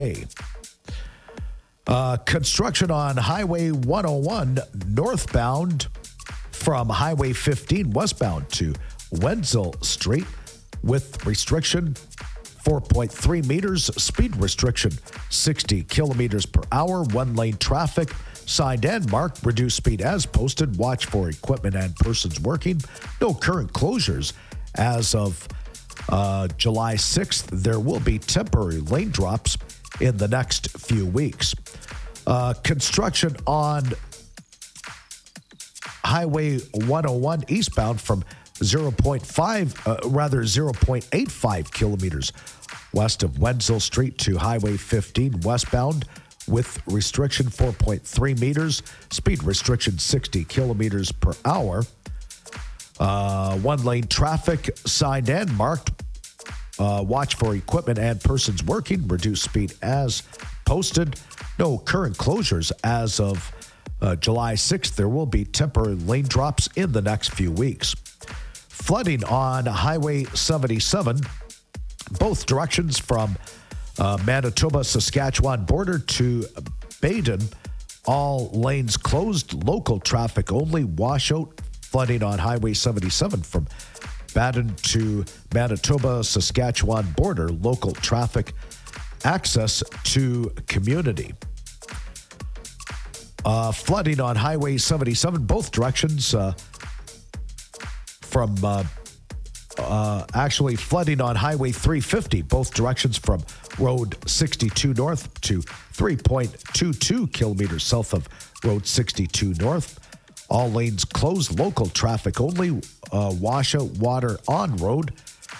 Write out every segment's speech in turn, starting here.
Construction on Highway 101 northbound from Highway 15 westbound to Wenzel Street with restriction 4.3 meters, speed restriction 60 kilometers per hour, one-lane traffic, signed and marked, reduced speed as posted, watch for equipment and persons working, no current closures. As of July 6th, there will be temporary lane drops in the next few weeks. Construction on Highway 101 eastbound from 0.85 kilometers west of Wenzel Street to Highway 15 westbound with restriction 4.3 meters, speed restriction 60 kilometers per hour. One-lane traffic signed and marked. Watch for equipment and persons working. Reduce speed as posted. No current closures as of July 6th. There will be temporary lane drops in the next few weeks. Flooding on Highway 77, both directions from Manitoba-Saskatchewan border to Baden. All lanes closed. Local traffic only. Washout. Flooding on Highway 77 from Baden to Manitoba-Saskatchewan border. Local traffic access to community. Flooding on Highway 77, both directions from flooding on Highway 350, both directions from Road 62 North to 3.22 kilometers south of Road 62 North. All lanes closed. Local traffic only. Washout water on road.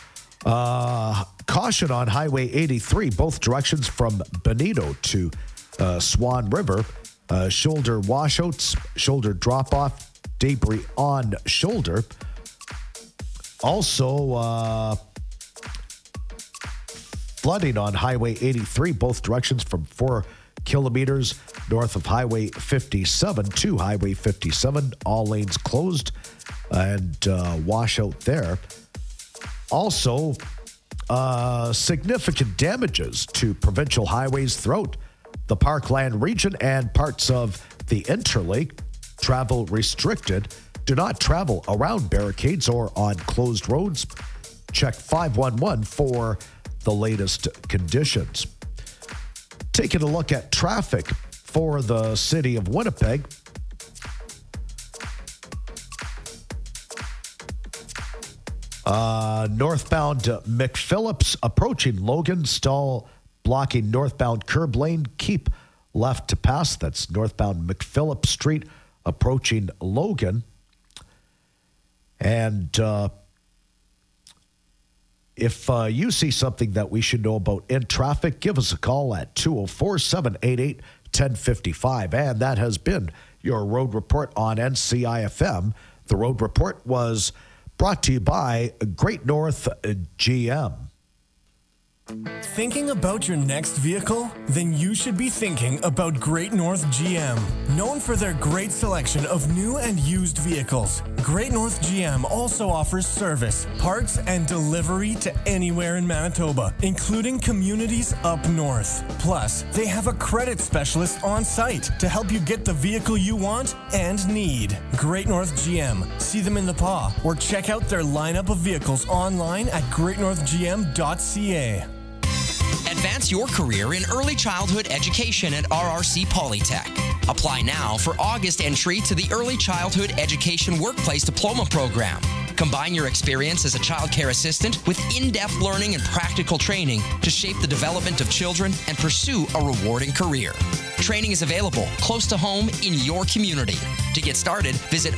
Caution on Highway 83, both directions from Benito to Swan River. Shoulder washouts, shoulder drop-off, debris on shoulder. Also, flooding on Highway 83, both directions from 4 kilometers north of Highway 57 to Highway 57. All lanes closed and washout there. Also, significant damages to provincial highways throughout the Parkland region and parts of the Interlake. Travel restricted. Do not travel around barricades or on closed roads. Check 511 for the latest conditions. Taking a look at traffic for the city of Winnipeg. Northbound McPhillips approaching Logan, stall blocking northbound curb lane. Keep left to pass. That's northbound McPhillips Street approaching Logan. And if you see something that we should know about in traffic, give us a call at 204-788-1055. And that has been your Road Report on NCIFM. The Road Report was brought to you by Great North GM. Thinking about your next vehicle? Then you should be thinking about Great North GM. Known for their great selection of new and used vehicles, Great North GM also offers service, parts, and delivery to anywhere in Manitoba, including communities up north. Plus, they have a credit specialist on site to help you get the vehicle you want and need. Great North GM. See them in the PAW or check out their lineup of vehicles online at greatnorthgm.ca. Advance your career in early childhood education at RRC Polytech. Apply now for August entry to the Early Childhood Education Workplace Diploma Program. Combine your experience as a child care assistant with in-depth learning and practical training to shape the development of children and pursue a rewarding career. Training is available close to home in your community. To get started, visit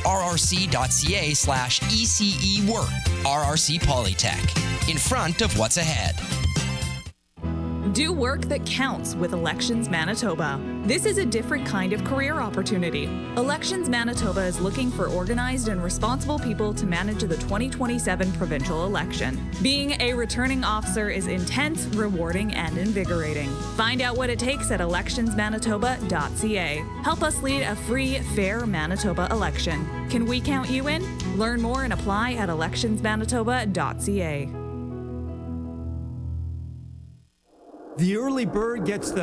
rrc.ca/ECE Work. RRC Polytech. In front of what's ahead. Do work that counts with Elections Manitoba. This is a different kind of career opportunity. Elections Manitoba is looking for organized and responsible people to manage the 2027 provincial election. Being a returning officer is intense, rewarding, and invigorating. Find out what it takes at electionsmanitoba.ca. Help us lead a free, fair Manitoba election. Can we count you in? Learn more and apply at electionsmanitoba.ca. The early bird gets the